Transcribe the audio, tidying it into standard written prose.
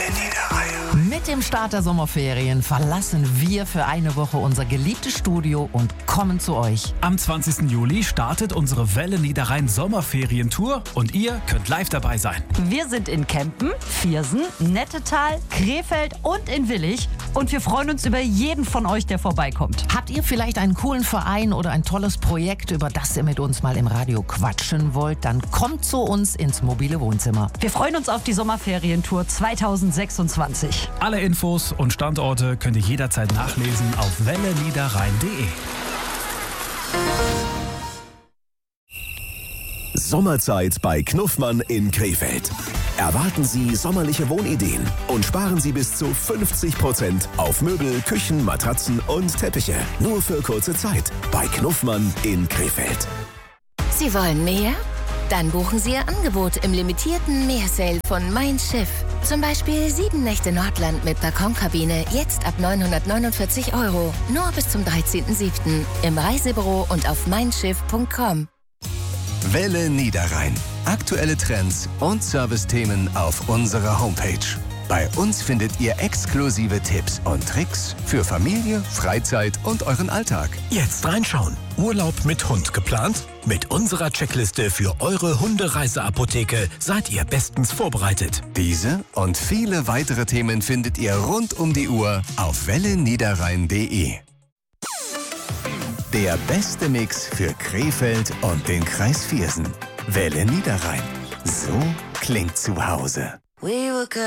Niederrhein. Mit dem Start der Sommerferien verlassen wir für eine Woche unser geliebtes Studio und kommen zu euch. Am 20. Juli startet unsere Welle Niederrhein Sommerferientour und ihr könnt live dabei sein. Wir sind in Kempen, Viersen, Nettetal, Krefeld und in Willich und wir freuen uns über jeden von euch, der vorbeikommt. Habt ihr vielleicht einen coolen Verein oder ein tolles Projekt, über das ihr mit uns mal im Radio quatschen wollt, dann kommt zu uns ins mobile Wohnzimmer. Wir freuen uns auf die Sommerferientour 2026. Alle Infos und Standorte könnt ihr jederzeit nachlesen auf welleniederrhein.de. Sommerzeit bei Knuffmann in Krefeld. Erwarten Sie sommerliche Wohnideen und sparen Sie bis zu 50% auf Möbel, Küchen, Matratzen und Teppiche. Nur für kurze Zeit bei Knuffmann in Krefeld. Sie wollen mehr? Dann buchen Sie Ihr Angebot im limitierten Meersale von Mein Schiff. Zum Beispiel 7 Nächte Nordland mit Balkonkabine, jetzt ab 949 €. Nur bis zum 13.07. im Reisebüro und auf meinschiff.com. Welle Niederrhein. Aktuelle Trends und Servicethemen auf unserer Homepage. Bei uns findet ihr exklusive Tipps und Tricks für Familie, Freizeit und euren Alltag. Jetzt reinschauen. Urlaub mit Hund geplant? Mit unserer Checkliste für eure Hundereiseapotheke seid ihr bestens vorbereitet. Diese und viele weitere Themen findet ihr rund um die Uhr auf welleniederrhein.de. Der beste Mix für Krefeld und den Kreis Viersen. Welle Niederrhein. So klingt zu Hause.